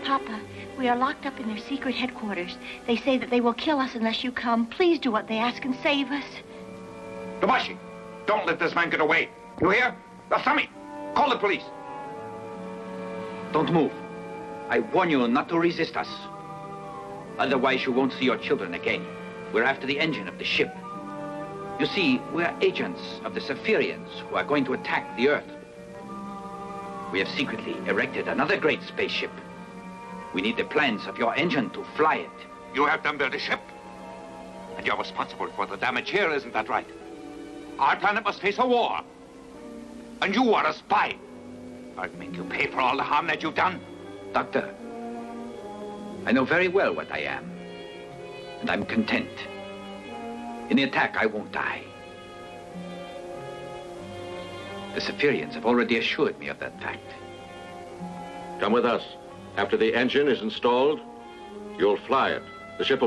Papa, we are locked up in their secret headquarters. They say that they will kill us unless you come. Please do what they ask and save us. Tobashi, don't let this man get away. You hear? Asami, call the police. Don't move. I warn you not to resist us. Otherwise, you won't see your children again. We're after the engine of the ship. You see, we're agents of the Zephirians who are going to attack the Earth. We have secretly erected another great spaceship. We need the plans of your engine to fly it. You have them build a ship. And you're responsible for the damage here, isn't that right? Our planet must face a war. And you are a spy. I'll make you pay for all the harm that you've done. Doctor, I know very well what I am. And I'm content. In the attack, I won't die. The Zephirians have already assured me of that fact. Come with us. After the engine is installed, you'll fly it. The ship will